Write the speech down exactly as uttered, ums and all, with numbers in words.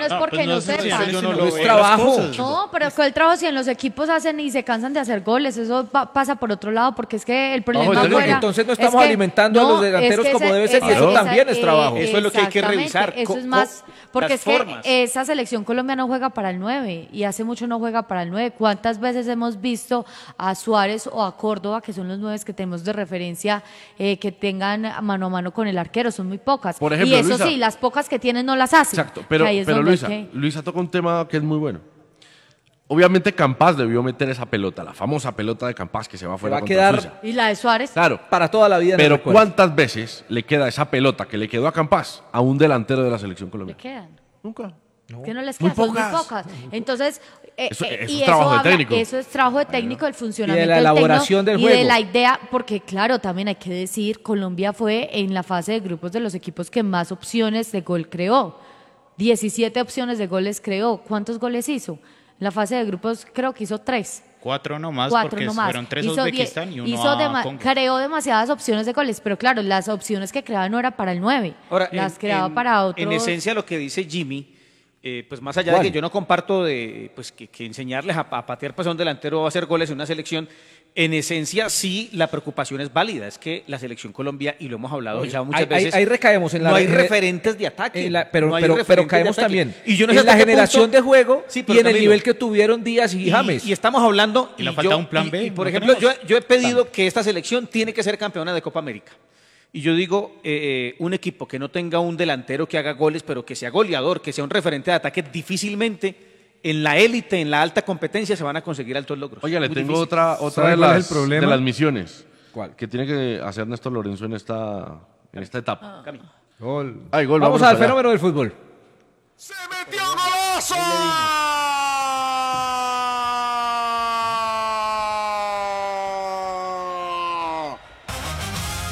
no es No, porque pues no, no sé, sepan. yo no No lo es veo. trabajo. Las cosas. No, pero con el trabajo, si en los equipos hacen y se cansan de hacer goles, eso pa- pasa por otro lado, porque es que el problema Bajo el fuera- técnico, entonces no es estamos que- alimentando a los delanteros es que como ese- debe ser, y esa- eso esa- también es trabajo. Eso es lo que hay que exactamente, revisar, Eso co- es más, co- porque las es que formas. esa selección colombiana no juega para el nueve y hace mucho no juega para el nueve. ¿Cuántas veces hemos visto a Suárez o a Córdoba, que son los nueve que tenemos de referencia, eh, que tengan mano a mano con el arquero? Son muy pocas. Por ejemplo, y eso Luisa. sí, las pocas que tienen no las hacen. Exacto, pero, Que ahí es pero donde hay Luisa, que- Luisa toca un tema que es muy bueno. Obviamente Campas debió meter esa pelota, la famosa pelota de Campas que se va fuera va a contra quedar- Suiza. Y la de Suárez. Claro, Para toda la vida. en el pero recuerdo. ¿cuántas veces le queda esa pelota que le quedó a Campas a un delantero de la selección Le colombiana? quedan. Nunca. Que no les Muy quedan, son pocas. muy pocas. Entonces, eh, Eso- eh, eso y es trabajo de habla- técnico. Eso es trabajo de técnico, el funcionamiento Y de la del técnico elaboración del y de juego. la idea, porque claro, también hay que decir, Colombia fue en la fase de grupos de los equipos que más opciones de gol creó. diecisiete opciones de goles creó. ¿Cuántos goles hizo? En la fase de grupos creo que hizo tres. Cuatro nomás, Cuatro porque nomás. fueron tres a Hizo Uzbekistán die- y uno hizo a dema- Congo. creó demasiadas opciones de goles, pero claro, las opciones que creaba no era para el nueve. Ahora, las en- creaba en- para otros. En esencia, lo que dice Jimmy, eh, pues más allá ¿Cuál? de que yo no comparto de pues que, que enseñarles a, a patear pasón delantero o a hacer goles en una selección, en esencia sí la preocupación es válida. Es que la selección Colombia, y lo hemos hablado ya muchas ahí, ahí- veces, ahí recaemos en la no hay gener- referentes de ataque. en la- pero, no hay pero, pero referentes de caemos ataque. también Y yo no sé en la hasta qué generación punto- de juego Sí, y pero en el Camilo, nivel que tuvieron Díaz y y, James. y estamos hablando. Y le y falta yo- un plan y- B, y, por no ejemplo, yo, tenemos. yo he pedido que esta selección tiene que ser campeona de Copa América. Y yo digo, eh, un equipo que no tenga un delantero que haga goles, pero que sea goleador, que sea un referente de ataque, difícilmente en la élite, en la alta competencia, se van a conseguir altos logros. Oiga, le Muy tengo difícil. otra, otra ¿Sabe de, cuál es las, el problema? de las misiones. ¿Cuál? Que tiene que hacer Néstor Lorenzo en esta, en esta etapa. Gol. Ay, gol, Vamos vámonos al allá. fenómeno del fútbol. ¡Se metió golazo!